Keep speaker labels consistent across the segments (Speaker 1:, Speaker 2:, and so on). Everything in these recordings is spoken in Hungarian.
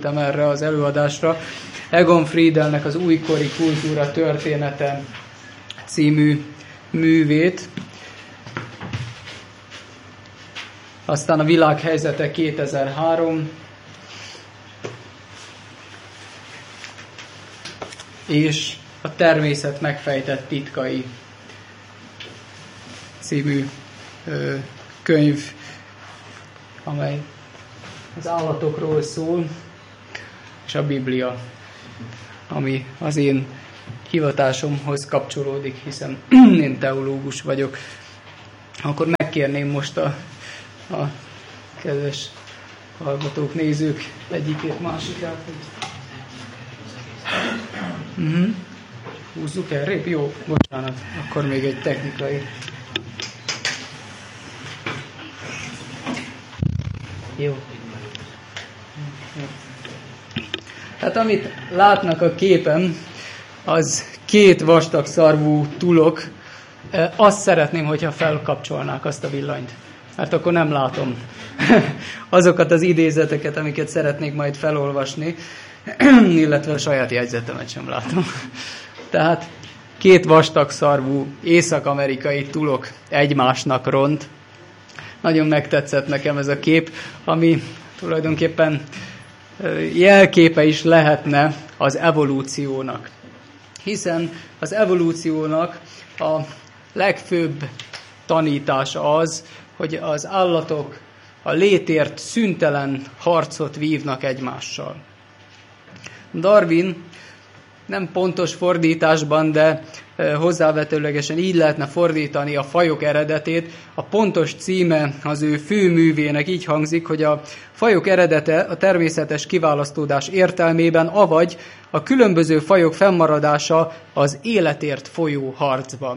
Speaker 1: készítettem erre az előadásra Egon Friedelnek az Újkori kultúra története című művét. Aztán a világhelyzete 2003, és a természet megfejtett titkai című könyv, amely az állatokról szól, és a Biblia, ami az én hivatásomhoz kapcsolódik, hiszen én teológus vagyok. Akkor megkérném most a kedves hallgatók, nézők egyikét, másikát. Húzzuk elrébb? Jó, bocsánat. Akkor még egy technikai. Jó. Tehát amit látnak a képen, az két vastagszarvú tulok. Azt szeretném, hogyha felkapcsolnák azt a villanyt. Mert akkor nem látom azokat az idézeteket, amiket szeretnék majd felolvasni, illetve a saját jegyzetemet sem látom. Tehát két vastagszarvú észak-amerikai tulok egymásnak ront. Nagyon megtetszett nekem ez a kép, ami tulajdonképpen jelképe is lehetne az evolúciónak. Hiszen az evolúciónak a legfőbb tanítása az, hogy az állatok a létért szüntelen harcot vívnak egymással. Darwin nem pontos fordításban, de hozzávetőlegesen így lehetne fordítani a fajok eredetét. A pontos címe az ő főművének így hangzik, hogy a fajok eredete a természetes kiválasztódás értelmében, avagy a különböző fajok fennmaradása az életért folyó harcban.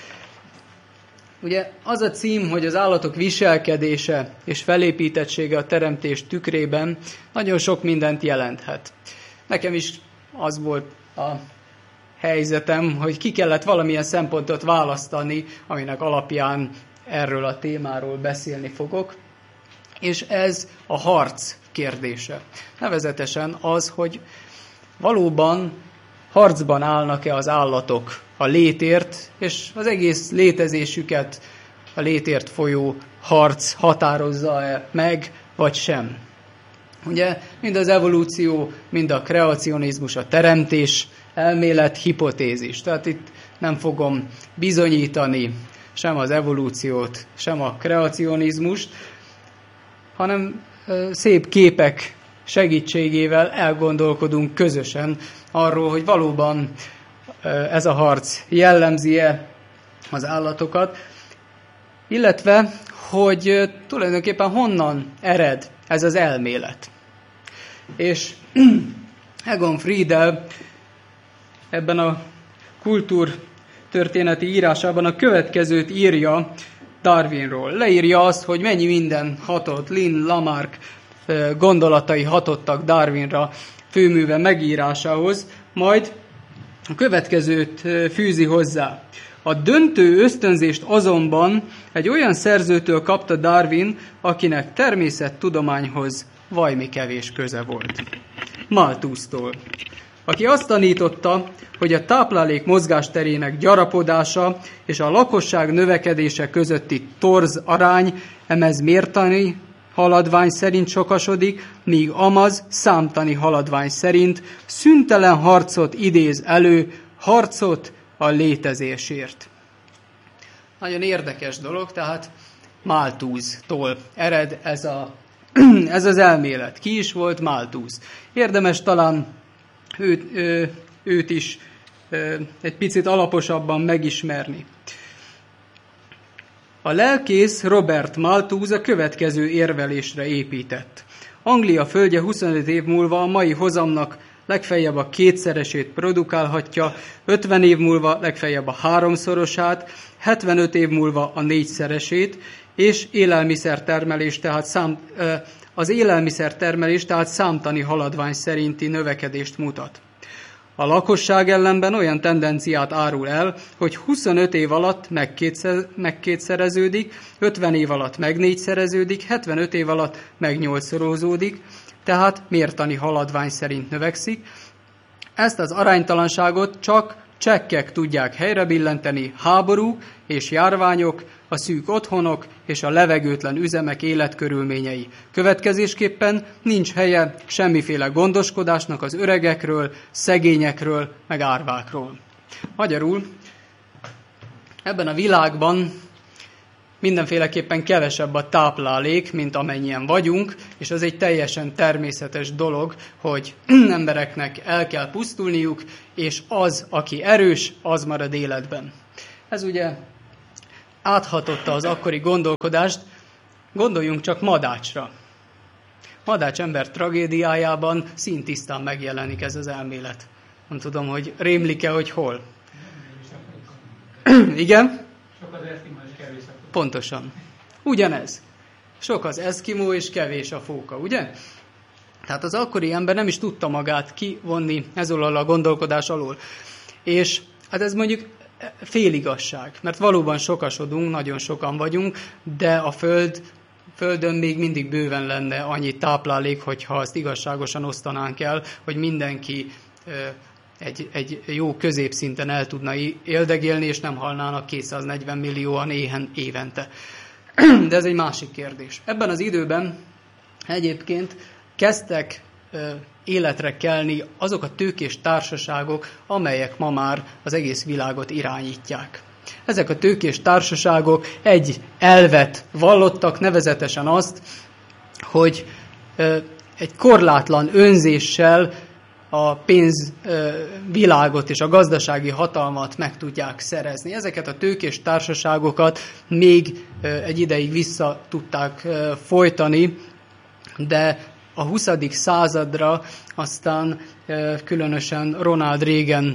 Speaker 1: Ugye az a cím, hogy az állatok viselkedése és felépítettsége a teremtés tükrében nagyon sok mindent jelenthet. Nekem is az volt a helyzetem, hogy ki kellett valamilyen szempontot választani, aminek alapján erről a témáról beszélni fogok. És ez a harc kérdése. Nevezetesen az, hogy valóban harcban állnak-e az állatok a létért, és az egész létezésüket a létért folyó harc határozza-e meg, vagy sem. Ugye mind az evolúció, mind a kreacionizmus, a teremtés elmélet hipotézis. Tehát itt nem fogom bizonyítani sem az evolúciót, sem a kreacionizmust, hanem szép képek segítségével elgondolkodunk közösen arról, hogy valóban ez a harc jellemzi-e az állatokat, illetve, hogy tulajdonképpen honnan ered ez az elmélet. És Egon Friedel ebben a kultúrtörténeti írásában a következőt írja Darwinról. Leírja azt, hogy mennyi minden hatott, Lynn Lamarck gondolatai hatottak Darwinra főműve megírásához, majd a következőt fűzi hozzá. A döntő ösztönzést azonban egy olyan szerzőtől kapta Darwin, akinek természettudományhoz vajmi kevés köze volt. Malthusztól, aki azt tanította, hogy a táplálék mozgásterének gyarapodása és a lakosság növekedése közötti torz arány emez mértani haladvány szerint sokasodik, míg amaz számtani haladvány szerint szüntelen harcot idéz elő, harcot a létezésért. Nagyon érdekes dolog, tehát Malthusztól ered ez az elmélet. Ki is volt Malthusz? Érdemes talán őt is egy picit alaposabban megismerni. A lelkész Robert Malthus a következő érvelésre épített. Anglia földje 25 év múlva a mai hozamnak legfeljebb a 2-szeresét produkálhatja, 50 év múlva legfeljebb a 3-szorosát, 75 év múlva a 4-szeresét, és az élelmiszertermelés tehát számtani haladvány szerinti növekedést mutat. A lakosság ellenben olyan tendenciát árul el, hogy 25 év alatt megkétszereződik, 50 év alatt megnégyszereződik, 75 év alatt megnyolcszorozódik, tehát mértani haladvány szerint növekszik. Ezt az aránytalanságot csak csekkek tudják helyrebillenteni, háborúk és járványok, a szűk otthonok és a levegőtlen üzemek életkörülményei. Következésképpen nincs helye semmiféle gondoskodásnak az öregekről, szegényekről, meg árvákról. Magyarul ebben a világban mindenféleképpen kevesebb a táplálék, mint amennyien vagyunk, és ez egy teljesen természetes dolog, hogy embereknek el kell pusztulniuk, és az, aki erős, az marad életben. Ez ugye áthatotta az akkori gondolkodást, gondoljunk csak Madácsra. Madács ember tragédiájában színtisztán megjelenik ez az elmélet. Nem tudom, hogy rémlik-e, hogy hol. Igen?
Speaker 2: Sok az eszkimó és kevés a fóka.
Speaker 1: Pontosan. Ugyanez. Sok az eszkimó és kevés a fóka, ugye? Tehát az akkori ember nem is tudta magát kivonni ez alól a gondolkodás alól. És hát ez mondjuk féligasság, mert valóban sokasodunk, nagyon sokan vagyunk, de a Földön még mindig bőven lenne annyi táplálék, hogyha azt igazságosan osztanánk el, hogy mindenki egy jó középszinten el tudna éldegélni, és nem halnának 240 millióan éhen évente. De ez egy másik kérdés. Ebben az időben egyébként kezdtek életre kelni azok a tőkés társaságok, amelyek ma már az egész világot irányítják. Ezek a tőkés társaságok egy elvet vallottak, nevezetesen azt, hogy egy korlátlan önzéssel a pénzvilágot és a gazdasági hatalmat meg tudják szerezni. Ezeket a tőkés társaságokat még egy ideig vissza tudták folytani, de a 20. századra aztán különösen Ronald Reagan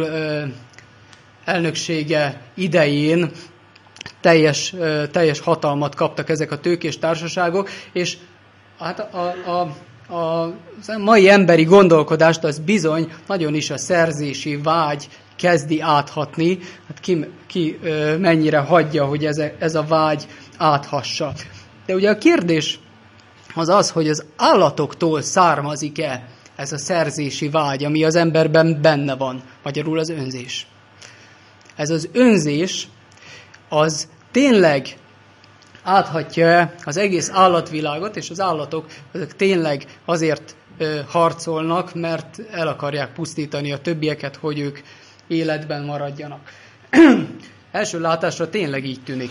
Speaker 1: elnöksége idején teljes hatalmat kaptak ezek a tőkés társaságok, és hát a mai emberi gondolkodást az bizony nagyon is a szerzési vágy kezdi áthatni, hát ki mennyire hagyja, hogy ez a vágy áthassa. De ugye a kérdés az az, hogy az állatoktól származik-e ez a szerzési vágy, ami az emberben benne van, magyarul az önzés. Ez az önzés, az tényleg áthatja az egész állatvilágot, és az állatok azok tényleg azért harcolnak, mert el akarják pusztítani a többieket, hogy ők életben maradjanak. Első látásra tényleg így tűnik.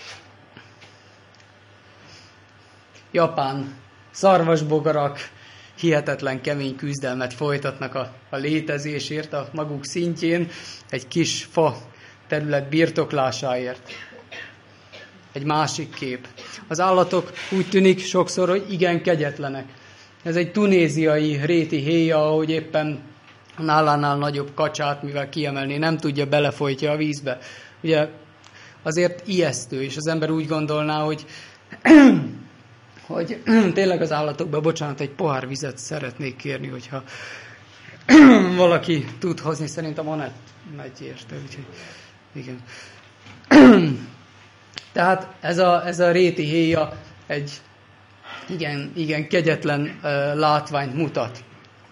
Speaker 1: Japán szarvasbogarak hihetetlen kemény küzdelmet folytatnak a létezésért, a maguk szintjén, egy kis fa terület birtoklásáért. Egy másik kép. Az állatok úgy tűnik sokszor, hogy igen kegyetlenek. Ez egy tunéziai réti héja, ahogy éppen a nálánál nagyobb kacsát, mivel kiemelni nem tudja, belefolytja a vízbe. Ugye azért ijesztő, és az ember úgy gondolná, hogy tényleg az állatokban, bocsánat, egy pohár vizet szeretnék kérni, hogyha valaki tud hozni, szerintem Anett megy érte, úgyhogy igen. Tehát ez a réti héja egy igen kegyetlen látványt mutat.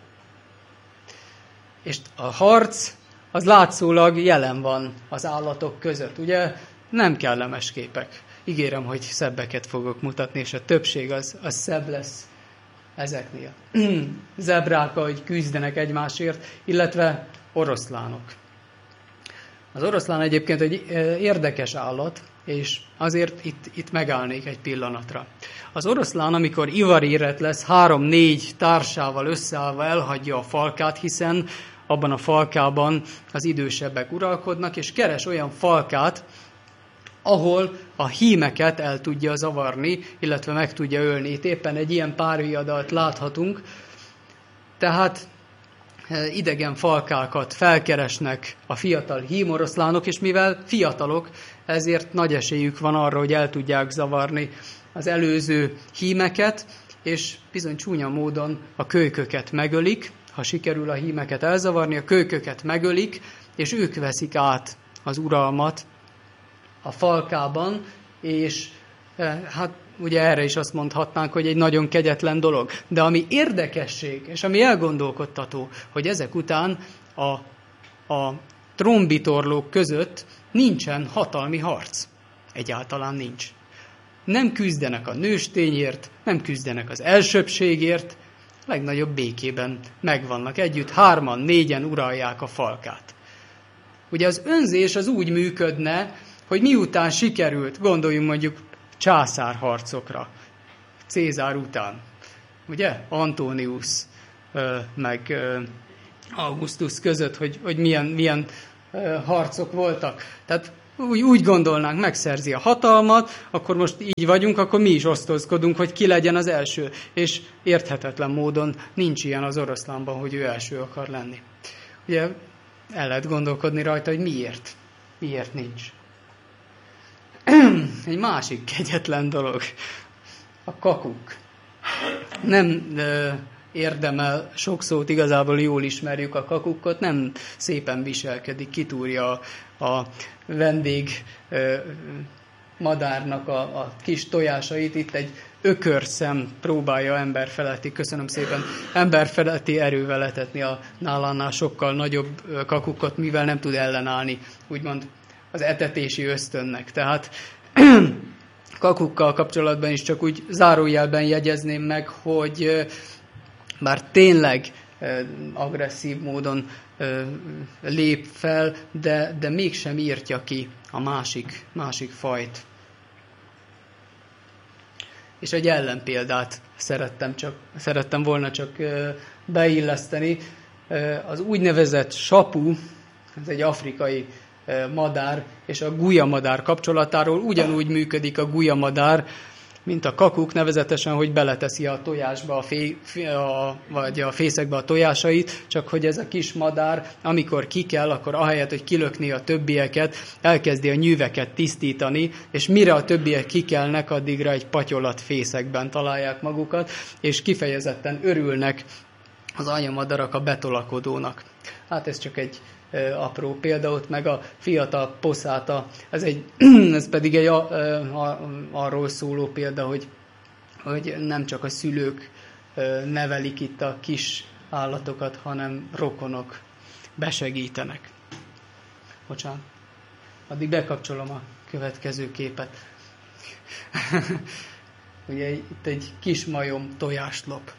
Speaker 1: És a harc az látszólag jelen van az állatok között. Ugye nem kellemes képek. Ígérem, hogy szebbeket fogok mutatni, és a többség az szebb lesz ezeknél. Zebrák, ahogy küzdenek egymásért, illetve oroszlánok. Az oroszlán egyébként egy érdekes állat, és azért itt megállnék egy pillanatra. Az oroszlán, amikor ivarérett lesz, 3-4 társával összeállva elhagyja a falkát, hiszen abban a falkában az idősebbek uralkodnak, és keres olyan falkát, ahol a hímeket el tudja zavarni, illetve meg tudja ölni. Itt éppen egy ilyen párviadalt láthatunk. Tehát idegen falkákat felkeresnek a fiatal hímoroszlánok, és mivel fiatalok, ezért nagy esélyük van arra, hogy el tudják zavarni az előző hímeket, és bizony csúnya módon a kölyköket megölik, ha sikerül a hímeket elzavarni, a kölyköket megölik, és ők veszik át az uralmat a falkában, és hát ugye erre is azt mondhatnánk, hogy egy nagyon kegyetlen dolog. De ami érdekesség, és ami elgondolkodtató, hogy ezek után a trónbitorlók között nincsen hatalmi harc. Egyáltalán nincs. Nem küzdenek a nőstényért, nem küzdenek az elsőbbségért, legnagyobb békében megvannak együtt, 3-an, 4-en uralják a falkát. Ugye az önzés az úgy működne, hogy miután sikerült, gondoljunk mondjuk császárharcokra, Cézár után, ugye, Antonius meg Augustus között, hogy milyen harcok voltak. Tehát úgy gondolnánk, megszerzi a hatalmat, akkor most így vagyunk, akkor mi is osztozkodunk, hogy ki legyen az első. És érthetetlen módon nincs ilyen az oroszlánban, hogy ő első akar lenni. Ugye el lehet gondolkodni rajta, hogy miért. Miért nincs. Egy másik kegyetlen dolog. A kakuk. Nem érdemel sok szót, igazából jól ismerjük a kakukkot, nem szépen viselkedik, kitúrja a vendég madárnak a kis tojásait. Itt egy ökörszem próbálja emberfeletti erővel etetni a nálánál sokkal nagyobb kakukkot, mivel nem tud ellenállni, úgymond az etetési ösztönnek. Tehát kakukkal kapcsolatban is csak úgy zárójelben jegyezném meg, hogy bár tényleg agresszív módon lép fel, de mégsem írtja ki a másik fajt. És egy ellenpéldát szerettem volna csak beilleszteni. Az úgynevezett sapu, ez egy afrikai madár, és a gujamadár kapcsolatáról ugyanúgy működik a gujamadár, mint a kakuk, nevezetesen, hogy beleteszi a tojásba, vagy a fészekbe a tojásait, csak hogy ez a kis madár, amikor kikel, akkor ahelyett, hogy kilökni a többieket, elkezdi a nyűveket tisztítani, és mire a többiek kikelnek, addigra egy patyolat fészekben találják magukat, és kifejezetten örülnek az anyamadarak a betolakodónak. Hát ez csak egy apró példa, ott meg a fiatal poszáta, ez pedig egy arról szóló példa, hogy nem csak a szülők nevelik itt a kis állatokat, hanem rokonok besegítenek. Bocsánat, addig bekapcsolom a következő képet. Ugye itt egy kis majom tojást lop.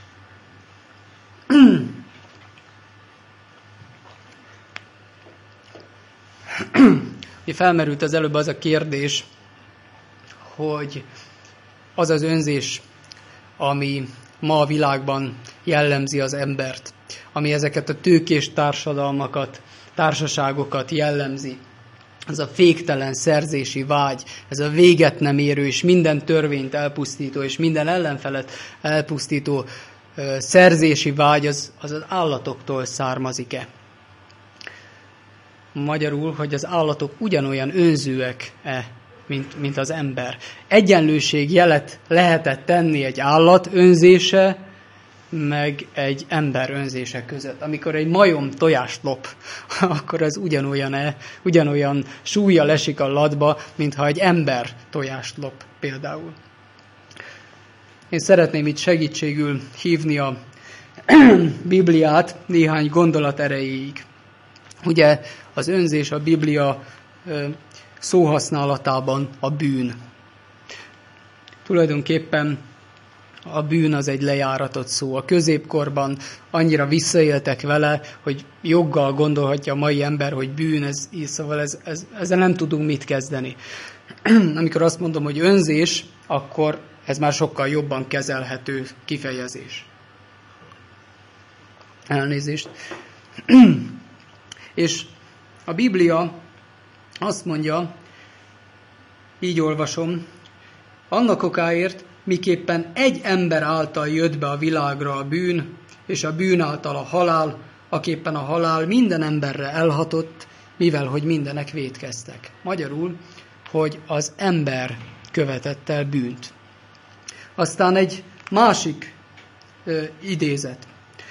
Speaker 1: Felmerült az előbb az a kérdés, hogy az az önzés, ami ma a világban jellemzi az embert, ami ezeket a tőkés társaságokat jellemzi, ez a féktelen szerzési vágy, ez a véget nem érő és minden törvényt elpusztító és minden ellenfelet elpusztító szerzési vágy, az állatoktól származik-e? Magyarul, hogy az állatok ugyanolyan önzőek-e, mint az ember. Egyenlőség jelet lehetett tenni egy állat önzése, meg egy ember önzése között. Amikor egy majom tojást lop, akkor ez ugyanolyan súllyal esik a latba, mintha egy ember tojást lop például. Én szeretném itt segítségül hívni a Bibliát néhány gondolat erejéig. Ugye az önzés a Biblia szóhasználatában a bűn. Tulajdonképpen a bűn az egy lejáratott szó. A középkorban annyira visszaéltek vele, hogy joggal gondolhatja a mai ember, hogy bűn, szóval ezzel nem tudunk mit kezdeni. Amikor azt mondom, hogy önzés, akkor ez már sokkal jobban kezelhető kifejezés. Elnézést. És a Biblia azt mondja, így olvasom, annak okáért, miképpen egy ember által jött be a világra a bűn, és a bűn által a halál, aképpen a halál minden emberre elhatott, mivel hogy mindenek vétkeztek. Magyarul, hogy az ember követett el bűnt. Aztán egy másik idézet.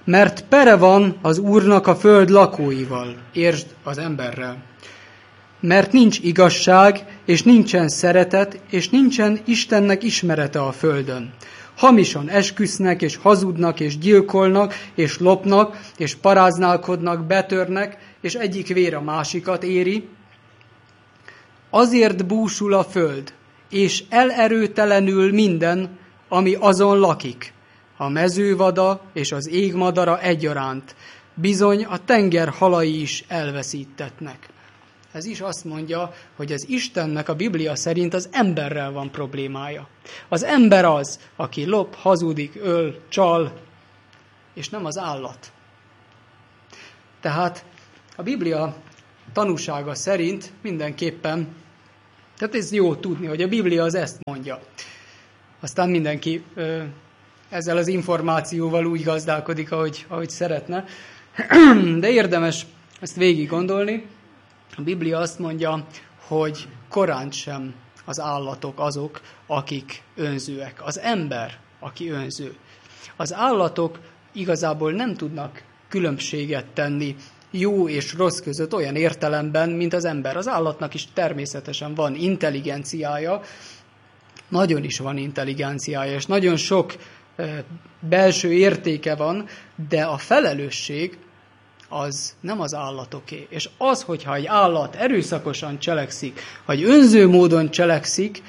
Speaker 1: mert pere van az Úrnak a föld lakóival, értsd, az emberrel. Mert nincs igazság, és nincsen szeretet, és nincsen Istennek ismerete a földön. Hamisan esküsznek, és hazudnak, és gyilkolnak, és lopnak, és paráználkodnak, betörnek, és egyik vér a másikat éri. Azért búsul a föld, és elerőtelenül minden, ami azon lakik. A mezővada és az égmadara egyaránt, bizony a tenger halai is elveszítetnek. Ez is azt mondja, hogy az Istennek a Biblia szerint az emberrel van problémája. Az ember az, aki lop, hazudik, öl, csal, és nem az állat. Tehát a Biblia tanúsága szerint mindenképpen, tehát ez jó tudni, hogy a Biblia az ezt mondja. Aztán mindenki ezzel az információval úgy gazdálkodik, ahogy szeretne. De érdemes ezt végig gondolni. A Biblia azt mondja, hogy korán sem az állatok azok, akik önzőek. Az ember, aki önző. Az állatok igazából nem tudnak különbséget tenni jó és rossz között olyan értelemben, mint az ember. Az állatnak is természetesen van intelligenciája, nagyon is van intelligenciája, és nagyon sok belső értéke van, de a felelősség az nem az állatoké. És az, hogyha egy állat erőszakosan cselekszik, vagy önző módon cselekszik,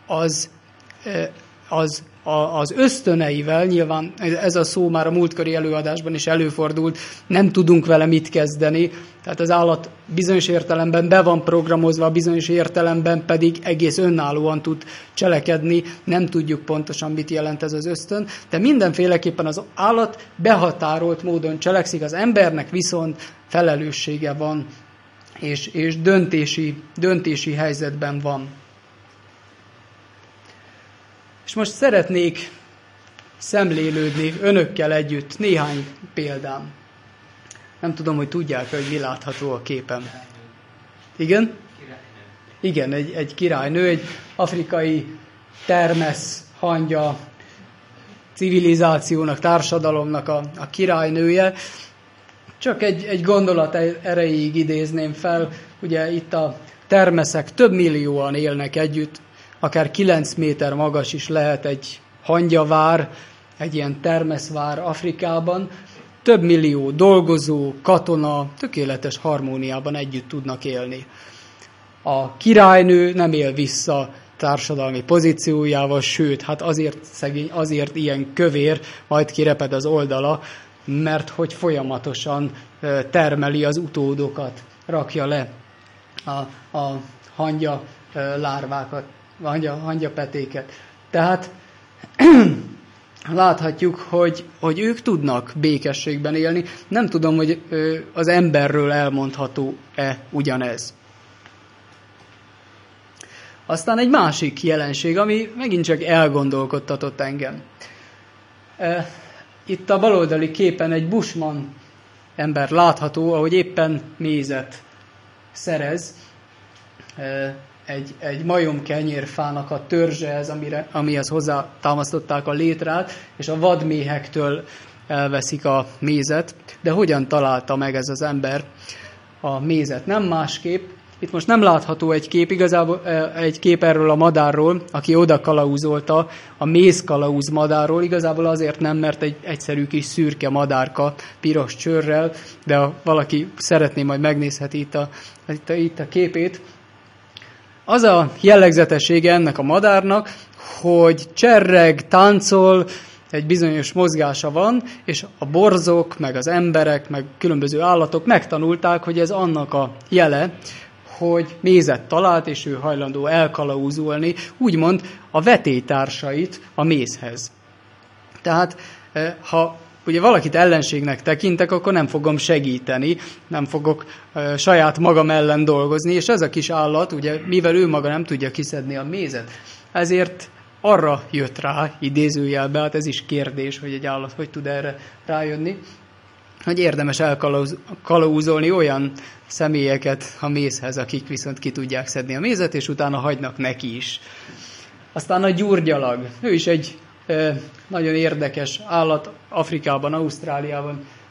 Speaker 1: az ösztöneivel, nyilván ez a szó már a múltkori előadásban is előfordult, nem tudunk vele mit kezdeni, tehát az állat bizonyos értelemben be van programozva, bizonyos értelemben pedig egész önállóan tud cselekedni, nem tudjuk pontosan mit jelent ez az ösztön, de mindenféleképpen az állat behatárolt módon cselekszik, az embernek viszont felelőssége van, és döntési helyzetben van. És most szeretnék szemlélődni önökkel együtt néhány példán. Nem tudom, hogy tudják, hogy mi látható a képen. Igen? Igen, egy királynő, egy afrikai termesz, hangya, civilizációnak, társadalomnak a királynője. Csak egy gondolat erejéig idézném fel. Ugye itt a termeszek több millióan élnek együtt, akár 9 méter magas is lehet egy hangyavár, egy ilyen termeszvár Afrikában. Több millió dolgozó, katona tökéletes harmóniában együtt tudnak élni. A királynő nem él vissza társadalmi pozíciójával, sőt, hát azért szegény, azért ilyen kövér, majd kireped az oldala, mert hogy folyamatosan termeli az utódokat, rakja le a hangya lárvákat, hangyapetéket. Tehát láthatjuk, hogy ők tudnak békességben élni. Nem tudom, hogy az emberről elmondható-e ugyanez. Aztán egy másik jelenség, ami megint csak elgondolkodtatott engem. Itt a baloldali képen egy bushman ember látható, ahogy éppen mézet szerez. Egy majomkenyérfának a törzse ez, amihez hozzá támasztották a létrát, és a vadméhektől elveszik a mézet. De hogyan találta meg ez az ember a mézet? Nem másképp. Itt most nem látható egy kép, igazából egy kép erről a madárról, aki oda kalauzolta, a mézkalauz madárról, igazából azért nem, mert egy egyszerű kis szürke madárka, piros csőrrel, de ha valaki szeretné, majd megnézheti itt a képét. Az a jellegzetessége ennek a madárnak, hogy cserreg, táncol, egy bizonyos mozgása van, és a borzok, meg az emberek, meg különböző állatok megtanulták, hogy ez annak a jele, hogy mézet talált, és ő hajlandó elkalauzolni, úgymond a vetélytársait a mézhez. Tehát, ha ugye valakit ellenségnek tekintek, akkor nem fogom segíteni, nem fogok saját magam ellen dolgozni, és ez a kis állat, ugye, mivel ő maga nem tudja kiszedni a mézet, ezért arra jött rá, idézőjelbe, hát ez is kérdés, hogy egy állat hogy tud erre rájönni, hogy érdemes elkalauzolni olyan személyeket a mézhez, akik viszont ki tudják szedni a mézet, és utána hagynak neki is. Aztán a gyurgyalag, ő is egy nagyon érdekes állat, Afrikában, Ausztráliában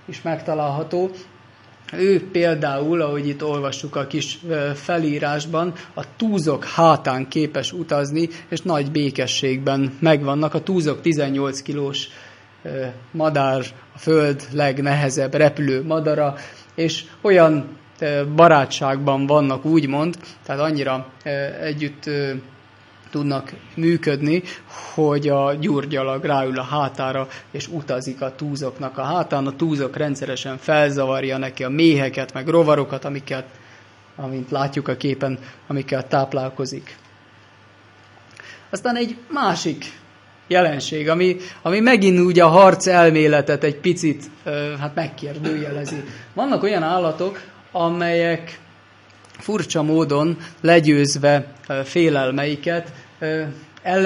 Speaker 1: is megtalálható. Ő például, ahogy itt olvassuk a kis felírásban, a túzok hátán képes utazni, és nagy békességben megvannak. A túzok 18 kilós madár, a föld legnehezebb repülő madara, és olyan barátságban vannak, úgymond, tehát annyira együtt tudnak működni, hogy a gyurgyalag ráül a hátára, és utazik a túzoknak a hátán. A túzok rendszeresen felzavarja neki a méheket, meg rovarokat, amint látjuk a képen, amikkel táplálkozik. Aztán egy másik jelenség, ami megint úgy a harc elméletet egy picit megkérdőjelezi. Vannak olyan állatok, amelyek furcsa módon legyőzve félelmeiket